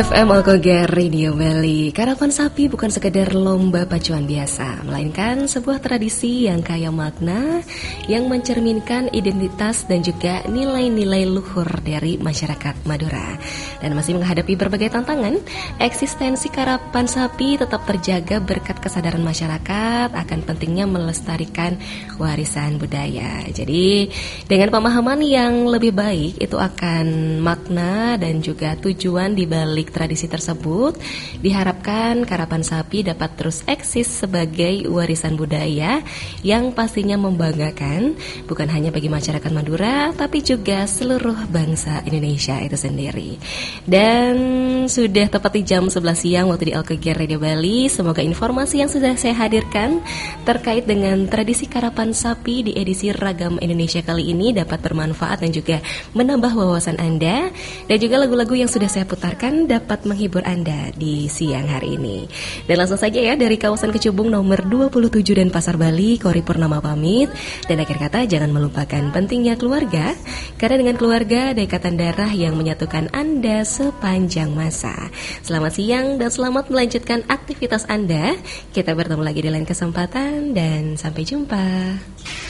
FM Alkoger Radio Bali. Karapan sapi bukan sekedar lomba pacuan biasa, melainkan sebuah tradisi yang kaya makna, yang mencerminkan identitas dan juga nilai-nilai luhur dari masyarakat Madura. Dan masih menghadapi berbagai tantangan, eksistensi karapan sapi tetap terjaga berkat kesadaran masyarakat akan pentingnya melestarikan warisan budaya. Jadi dengan pemahaman yang lebih baik, itu akan makna dan juga tujuan di balik tradisi tersebut, diharapkan karapan sapi dapat terus eksis sebagai warisan budaya yang pastinya membanggakan bukan hanya bagi masyarakat Madura tapi juga seluruh bangsa Indonesia itu sendiri. Dan sudah tepat di jam 11 siang waktu di Alkoger Radio Bali. Semoga informasi yang sudah saya hadirkan terkait dengan tradisi karapan sapi di edisi Ragam Indonesia kali ini dapat bermanfaat dan juga menambah wawasan Anda, dan juga lagu-lagu yang sudah saya putarkan dapat menghibur Anda di siang hari ini. Dan langsung saja ya, dari kawasan Kecubung nomor 27 dan Pasar Bali, Kori Purnama pamit. Dan akhir kata, jangan melupakan pentingnya keluarga, karena dengan keluarga ada ikatan darah yang menyatukan Anda sepanjang masa. Selamat siang dan selamat melanjutkan aktivitas Anda. Kita bertemu lagi di lain kesempatan dan sampai jumpa.